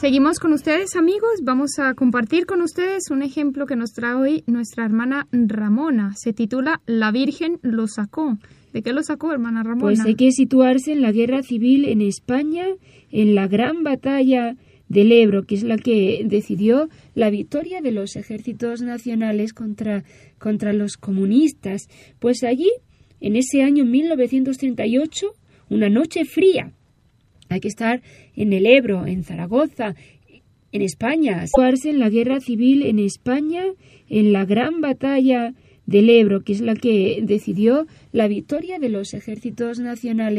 Seguimos con ustedes, amigos. Vamos a compartir con ustedes un ejemplo que nos trae hoy nuestra hermana Ramona. Se titula La Virgen lo sacó. ¿De qué lo sacó, hermana Ramona? Pues hay que situarse en la guerra civil en España, en la gran batalla del Ebro, que es la que decidió la victoria de los ejércitos nacionales contra los comunistas. Pues allí, en ese año 1938, una noche fría, hay que estar en el Ebro, en Zaragoza, en España. Situarse en la guerra civil en España, en la gran batalla del Ebro, que es la que decidió la victoria de los ejércitos nacionales